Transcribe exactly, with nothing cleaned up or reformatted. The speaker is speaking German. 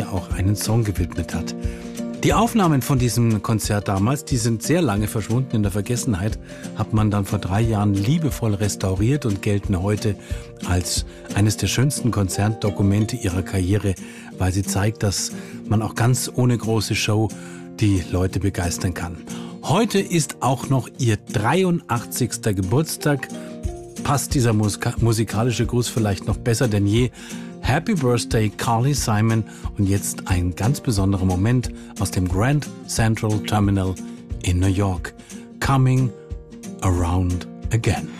ihr auch einen Song gewidmet hat. Die Aufnahmen von diesem Konzert damals, die sind sehr lange verschwunden in der Vergessenheit, hat man dann vor drei Jahren liebevoll restauriert und gelten heute als eines der schönsten Konzertdokumente ihrer Karriere, weil sie zeigt, dass man auch ganz ohne große Show die Leute begeistern kann. Heute ist auch noch ihr dreiundachtzigster Geburtstag. Passt dieser Musika- musikalische Gruß vielleicht noch besser denn je. Happy Birthday, Carly Simon. Und jetzt ein ganz besonderer Moment aus dem Grand Central Terminal in New York. Coming Around Again.